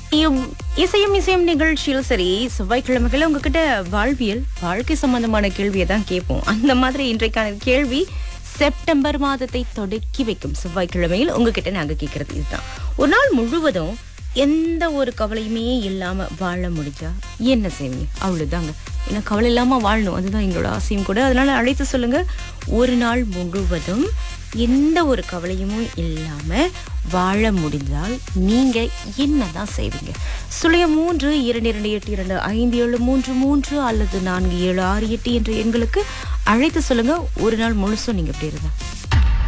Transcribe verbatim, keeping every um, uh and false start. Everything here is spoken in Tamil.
இம்- இசையும் இசையும் நிகழ்ச்சியில் சரி செவ்வாய்க்கிழமைகள் உங்ககிட்ட வாழ்வியல் வாழ்க்கை சம்பந்தமான கேள்வியை தான் கேட்போம். அந்த மாதிரி இன்றைக்கான கேள்வி செப்டம்பர் மாதத்தை தொடக்கி வைக்கும் செவ்வாய்க்கிழமையில் உங்ககிட்ட நாங்க கேட்கறது இதுதான். ஒரு நாள் முழுவதும் எந்த ஒரு கவலையுமே இல்லாம வாழ முடிஞ்சா என்ன செய்வீங்க? அவ்வளவுதாங்க. ஏன்னா கவலை இல்லாம வாழணும், அதுதான் எங்களோட ஆசையும் கூட. அதனால அழைத்து சொல்லுங்க. ஒரு நாள் முழுவதும் எந்த ஒரு கவலையும் இல்லாம வாழ முடிந்தால் நீங்க என்னதான் செய்வீங்க? சுழிய மூன்று இரண்டு இரண்டு எட்டு இரண்டு ஐந்து ஏழு மூன்று மூன்று அல்லது நான்கு ஏழு ஆறு எட்டு என்ற எண்களுக்கு அழைத்து சொல்லுங்க. ஒரு நாள் முழுசும் நீங்க எப்படி இருந்தா